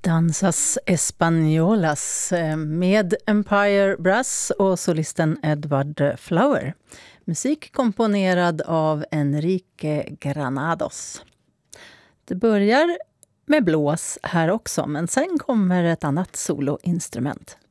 Danzas Españolas med Empire Brass och solisten Edward Flower. Musik komponerad av Enrique Granados. Det börjar med blås här också, men sen kommer ett annat soloinstrument.